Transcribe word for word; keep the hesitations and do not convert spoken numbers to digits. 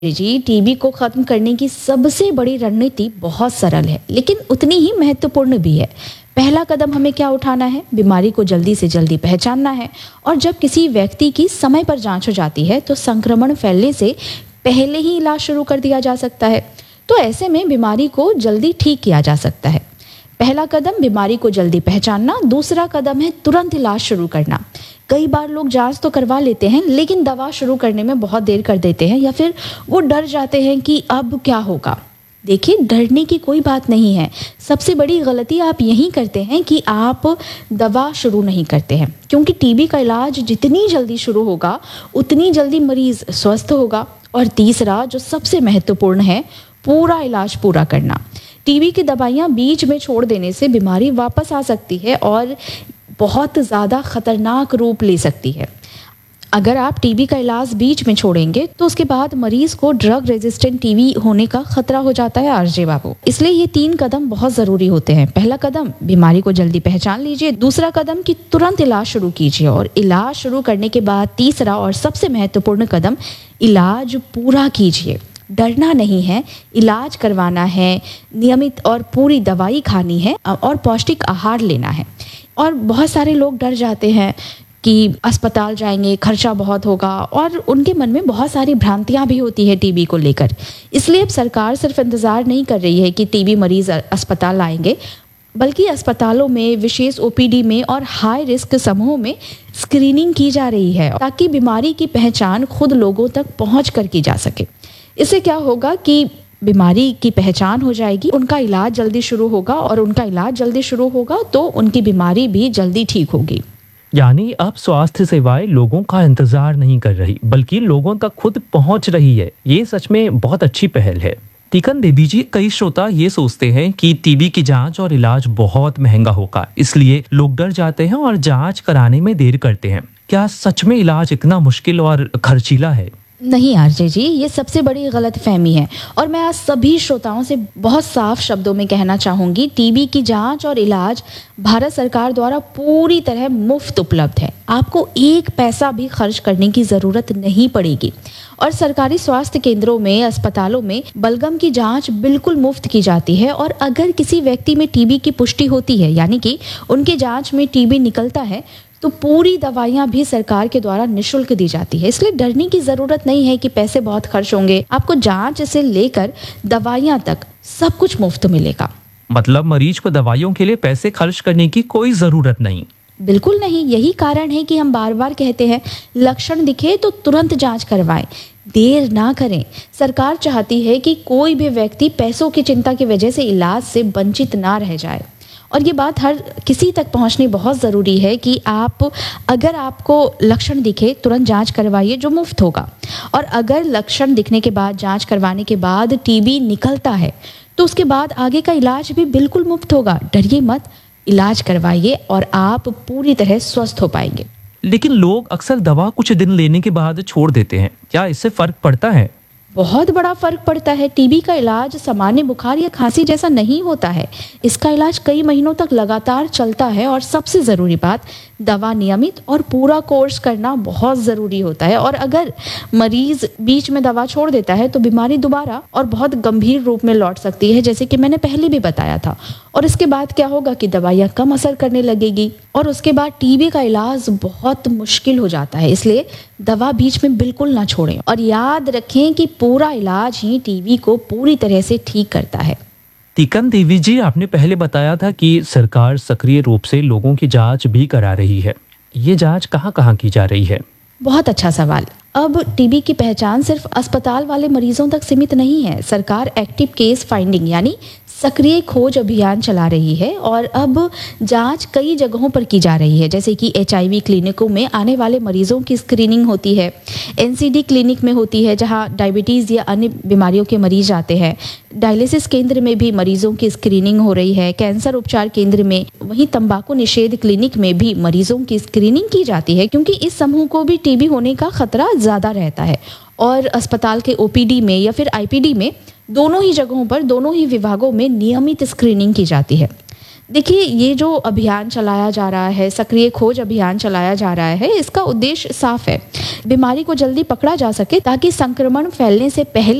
जी, TB को खत्म करने की सबसे बड़ी रणनीति बहुत सरल है, लेकिन उतनी ही महत्वपूर्ण भी है। पहला कदम हमें क्या उठाना है? बीमारी को जल्दी से जल्दी पहचानना है। और जब किसी व्यक्ति की समय पर जांच हो जाती है, तो संक्रमण फैलने से पहले ही इलाज शुरू कर दिया जा सकता है। तो ऐसे में बीमारी को जल्दी ठीक किया जा सकता है। पहला कदम बीमारी को जल्दी पहचानना, दूसरा कदम है तुरंत इलाज शुरू करना। कई बार लोग जांच तो करवा लेते हैं, लेकिन दवा शुरू करने में बहुत देर कर देते हैं या फिर वो डर जाते हैं कि अब क्या होगा। देखिए, डरने की कोई बात नहीं है। सबसे बड़ी गलती आप यही करते हैं कि आप दवा शुरू नहीं करते हैं, क्योंकि टीबी का इलाज जितनी जल्दी शुरू होगा उतनी जल्दी मरीज स्वस्थ होगा। और तीसरा, जो सबसे महत्वपूर्ण है, पूरा इलाज पूरा करना। टीबी की दवाइयाँ बीच में छोड़ देने से बीमारी वापस आ सकती है और बहुत ज़्यादा खतरनाक रूप ले सकती है। अगर आप टीबी का इलाज बीच में छोड़ेंगे तो उसके बाद मरीज को ड्रग रेजिस्टेंट टीबी होने का खतरा हो जाता है आरजे बाबू। इसलिए ये तीन कदम बहुत ज़रूरी होते हैं। पहला कदम, बीमारी को जल्दी पहचान लीजिए। दूसरा कदम कि तुरंत इलाज शुरू कीजिए। और इलाज शुरू करने के बाद तीसरा और सबसे महत्वपूर्ण कदम, इलाज पूरा कीजिए। डरना नहीं है, इलाज करवाना है, नियमित और पूरी दवाई खानी है और पौष्टिक आहार लेना है। और बहुत सारे लोग डर जाते हैं कि अस्पताल जाएंगे, खर्चा बहुत होगा, और उनके मन में बहुत सारी भ्रांतियां भी होती है टीबी को लेकर। इसलिए अब सरकार सिर्फ इंतज़ार नहीं कर रही है कि टीबी मरीज अस्पताल आएंगे, बल्कि अस्पतालों में, विशेष ओपीडी में और हाई रिस्क समूहों में स्क्रीनिंग की जा रही है, ताकि बीमारी की पहचान खुद लोगों तक पहुँच कर की जा सके। इससे क्या होगा कि बीमारी की पहचान हो जाएगी, उनका इलाज जल्दी शुरू होगा, और उनका इलाज जल्दी शुरू होगा तो उनकी बीमारी भी जल्दी ठीक होगी। यानी अब स्वास्थ्य सेवाएं लोगों का इंतजार नहीं कर रही, बल्कि लोगों तक खुद पहुंच रही है। ये सच में बहुत अच्छी पहल है। टीकन देवी जी, कई श्रोता ये सोचते हैं कि टीबी की जांच और इलाज बहुत महंगा होगा, इसलिए लोग डर जाते हैं और जांच कराने में देर करते हैं। क्या सच में इलाज इतना मुश्किल और खर्चीला है? नहीं आरजे जी, ये सबसे बड़ी गलत फहमी है। और मैं आज सभी श्रोताओं से बहुत साफ शब्दों में कहना चाहूँगी, टीबी की जांच और इलाज भारत सरकार द्वारा पूरी तरह मुफ्त उपलब्ध है। आपको एक पैसा भी खर्च करने की ज़रूरत नहीं पड़ेगी। और सरकारी स्वास्थ्य केंद्रों में, अस्पतालों में बलगम की जांच बिल्कुल मुफ्त की जाती है। और अगर किसी व्यक्ति में टीबी की पुष्टि होती है, यानी कि उनकी जांच में टीबी निकलता है, तो पूरी दवाइयाँ भी सरकार के द्वारा निःशुल्क दी जाती है। इसलिए डरने की ज़रूरत नहीं है कि पैसे बहुत खर्च होंगे। आपको जांच से लेकर दवाइयाँ तक सब कुछ मुफ्त मिलेगा। मतलब मरीज को दवाइयों के लिए पैसे खर्च करने की कोई ज़रूरत नहीं? बिल्कुल नहीं। यही कारण है कि हम बार बार कहते हैं, लक्षण दिखे तो तुरंत जांच करवाएं, देर ना करें। सरकार चाहती है कि कोई भी व्यक्ति पैसों की चिंता की वजह से इलाज से वंचित ना रह जाए। और ये बात हर किसी तक पहुंचनी बहुत ज़रूरी है कि आप, अगर आपको लक्षण दिखे, तुरंत जांच करवाइए, जो मुफ्त होगा। और अगर लक्षण दिखने के बाद, जांच करवाने के बाद टीबी निकलता है, तो उसके बाद आगे का इलाज भी बिल्कुल मुफ्त होगा। डरिए मत, इलाज करवाइए और आप पूरी तरह स्वस्थ हो पाएंगे। लेकिन लोग अक्सर दवा कुछ दिन लेने के बाद छोड़ देते हैं। क्या इससे फर्क पड़ता है? बहुत बड़ा फर्क पड़ता है। टीबी का इलाज सामान्य बुखार या खांसी जैसा नहीं होता है। इसका इलाज कई महीनों तक लगातार चलता है। और सबसे ज़रूरी बात, दवा नियमित और पूरा कोर्स करना बहुत ज़रूरी होता है। और अगर मरीज बीच में दवा छोड़ देता है, तो बीमारी दोबारा और बहुत गंभीर रूप में लौट सकती है, जैसे कि मैंने पहले भी बताया था। और इसके बाद क्या होगा कि दवाइयाँ कम असर करने लगेगी, और उसके बाद टीबी का इलाज बहुत मुश्किल हो जाता है। इसलिए दवा बीच में बिल्कुल ना छोड़ें, और याद रखें कि पूरा इलाज ही टीबी को पूरी तरह से ठीक करता है। टीकन देवी जी, आपने पहले बताया था कि सरकार सक्रिय रूप से लोगों की जांच भी करा रही है। ये जांच कहाँ कहाँ की जा रही है? बहुत अच्छा सवाल। अब टीबी की पहचान सिर्फ अस्पताल वाले मरीजों तक सीमित नहीं है। सरकार एक्टिव केस फाइंडिंग यानी सक्रिय खोज अभियान चला रही है। और अब जांच कई जगहों पर की जा रही है, जैसे कि एचआईवी क्लिनिकों में आने वाले मरीजों की स्क्रीनिंग होती है। एनसीडी क्लिनिक में होती है, जहां डायबिटीज़ या अन्य बीमारियों के मरीज आते हैं। डायलिसिस केंद्र में भी मरीजों की स्क्रीनिंग हो रही है। कैंसर उपचार केंद्र में, वहीं तंबाकू निषेध क्लिनिक में भी मरीजों की स्क्रीनिंग की जाती है, क्योंकि इस समूह को भी टीबी होने का खतरा ज़्यादा रहता है। और अस्पताल के ओपीडी में या फिर आईपीडी में, दोनों ही जगहों पर, दोनों ही विभागों में नियमित स्क्रीनिंग की जाती है। देखिए, ये जो अभियान चलाया जा रहा है, सक्रिय खोज अभियान चलाया जा रहा है, इसका उद्देश्य साफ है। बीमारी को जल्दी पकड़ा जा सके ताकि संक्रमण फैलने से पहले